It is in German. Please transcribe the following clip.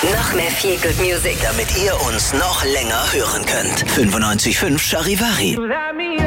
Noch mehr Feel Good Music, damit ihr uns noch länger hören könnt. 95.5 Charivari.